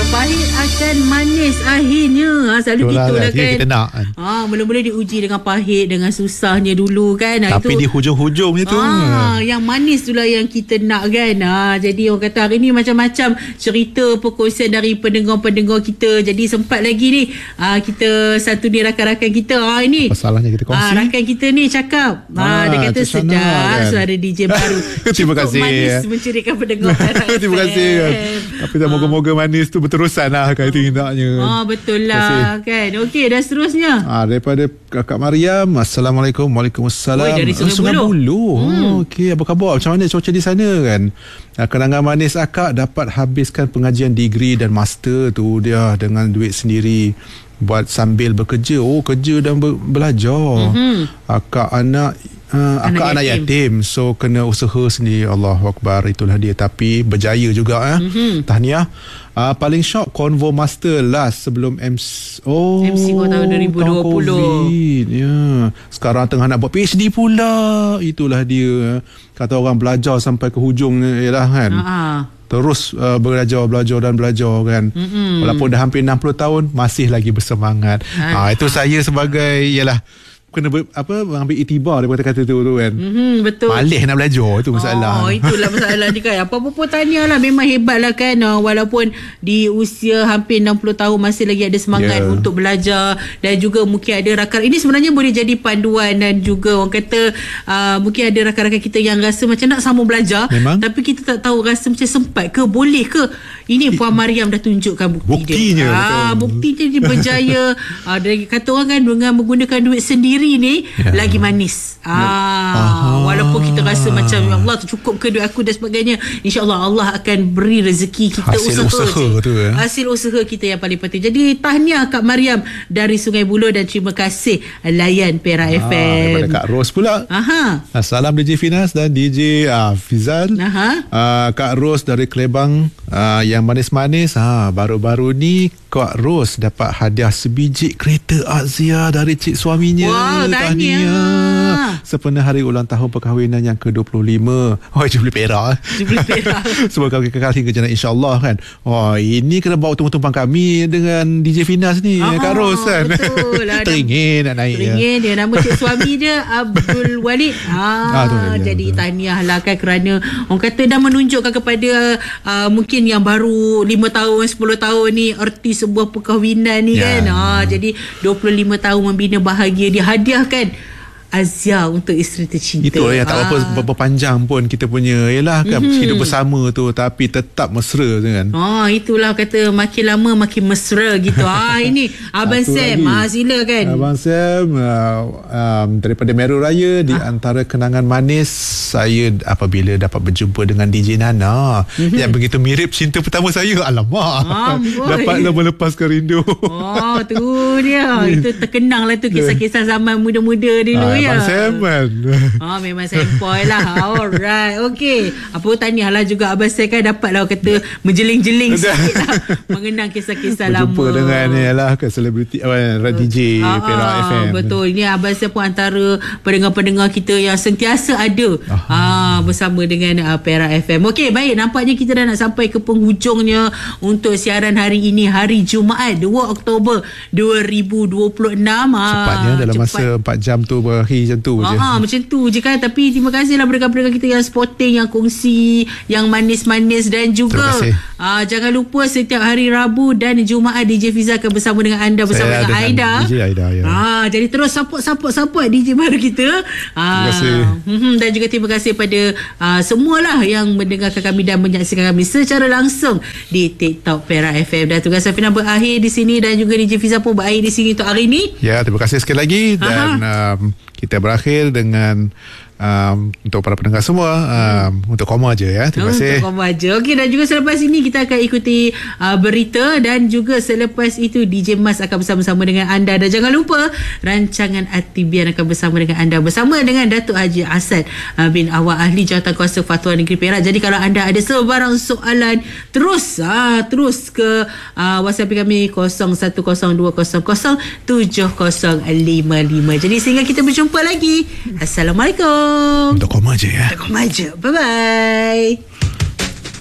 Pahit akan manis akhirnya. Selalu gitulah kan. Kita nak kan. Mula-mula diuji dengan pahit, dengan susahnya dulu kan. Tapi itu, di hujung-hujungnya tu yang manis itulah yang kita nak kan. Jadi orang kata hari ni macam-macam cerita perkongsian dari pendengar-pendengar kita. Jadi sempat lagi ni kita satu ni rakan-rakan kita ini. Apa salahnya kita kongsi? Rakan kita ni cakap dia kata sedap kan? Suara DJ baru. Terima kasih. Manis mencerikan pendengar. Terima kasih kan. Tapi moga-moga manis tu berterusan lah kan, itu hendaknya. Betul lah kan. Okey, dan seterusnya daripada Kakak Mariam. Assalamualaikum. Waalaikumsalam. Dari Sungai Buloh. Okey, apa khabar? Macam mana cuaca di sana kan? Kenangan manis akak dapat habiskan pengajian degree dan master tu dia dengan duit sendiri buat sambil bekerja. Kerja dan belajar. Akak anak yatim, so kena usaha sendiri. Allahu Akbar, itulah dia. Tapi berjaya juga. Tahniah. Paling syok Convo Master last sebelum MC tahun 2020. COVID. Sekarang tengah nak buat PhD pula. Itulah dia. Kata orang belajar sampai ke hujung ialah kan. Terus belajar kan. Walaupun dah hampir 60 tahun masih lagi bersemangat. Itu saya sebagai kena ambil iktibar daripada kata tu kan. Betul. Malih nak belajar, itu masalah. Itulah masalah ni kan. Apa-apa pun tahniah lah. Memang hebat lah kan. Walaupun di usia hampir 60 tahun masih lagi ada semangat untuk belajar. Dan juga mungkin ada rakan. Ini sebenarnya boleh jadi panduan. Dan juga orang kata mungkin ada rakan-rakan kita yang rasa macam nak sambung belajar. Memang? Tapi kita tak tahu rasa macam sempat ke, boleh ke. Ini Puan Mariam dah tunjukkan buktinya. Buktinya dia berjaya. Dia kata orang kan dengan menggunakan duit sendiri ni lagi manis. Walaupun kita rasa macam ya Allah cukup ke duit aku dan sebagainya, insya-Allah Allah akan beri rezeki kita. Hasil usaha kita yang paling penting. Jadi tahniah Kak Mariam dari Sungai Buloh dan terima kasih layan Perak FM. Daripada Kak Ros pula. Salam DJ Finas dan DJ Fizal. Kak Ros dari Kelebang yang manis-manis. Baru-baru ni Kak Ros dapat hadiah sebiji kereta Azia dari cik suaminya. Tahniah. Sempena hari ulang tahun perkahwinan yang ke-25. Jubli Perak. Semoga kekal hingga jannah insya-Allah kan. Ini kena bawa tumpang-tumpang kami dengan DJ Finas ni, Kak Ros kan. Betul. Teringin nak naik. Teringin dia. Nama cik suami dia Abdul Walid. Jadi tahniah lah kan, kerana orang kata dah menunjukkan kepada mungkin yang baru 5 tahun 10 tahun ni erti sebuah perkahwinan ni kan. Jadi 25 tahun membina bahagia, dihadiahkan Azia untuk isteri tercinta. Itu yang tak berapa panjang pun kita punya kan hidup bersama tu, tapi tetap mesra tu kan. Itulah kata makin lama makin mesra gitu. Ini Abang Sam sila kan. Abang Sam daripada Meru Raya. Di antara kenangan manis saya apabila dapat berjumpa dengan DJ Nana yang begitu mirip cinta pertama saya. Alamak, dapatlah melepaskan rindu. Tu dia. Itu terkenang lah tu kisah-kisah zaman muda-muda dulu. Abang Sam kan. Memang sempoi lah. Alright. Okay. Apa tahniah lah juga Abang Sam kan dapat lah kata menjeling-jeling sikit lah mengenang kisah-kisah lama. Berjumpa dengan selebriti DJ Perak FM. Betul. Ini Abang Sam pun antara pendengar-pendengar kita yang sentiasa ada bersama dengan Perak FM. Okay, baik. Nampaknya kita dah nak sampai ke penghujungnya untuk siaran hari ini, hari Jumaat 2 Oktober 2026. Cepatnya dalam masa 4 jam tu berakhir macam tu je. Macam tu je kan. Tapi terima kasihlah pendengar-pendengar kita yang sporting, yang kongsi, yang manis-manis. Dan juga jangan lupa setiap hari Rabu dan Jumaat DJ Fiza akan bersama dengan anda, bersama dengan Aida. DJ Aida jadi terus support DJ baru kita. Terima kasih. Dan juga terima kasih pada semualah yang mendengarkan kami dan menyaksikan kami secara langsung di TikTok Perak FM. Dan tugas Safina berakhir di sini dan juga DJ Fiza pun berakhir di sini untuk hari ini. Terima kasih sekali lagi. Dan kita berakhir dengan untuk para pendengar semua untuk koma je ya. Terima kasih. Untuk koma je. Okey, dan juga selepas ini kita akan ikuti berita dan juga selepas itu DJ Mas akan bersama-sama dengan anda. Dan jangan lupa rancangan Atibian akan bersama dengan anda bersama dengan Datuk Haji Asad bin Awak, ahli Jawatankuasa Fatwa Negeri Perak. Jadi kalau anda ada sebarang soalan terus ke WhatsApp kami 0102007055. Jadi sehingga kita berjumpa lagi. Assalamualaikum. Untuk koma je ya. Bye-bye.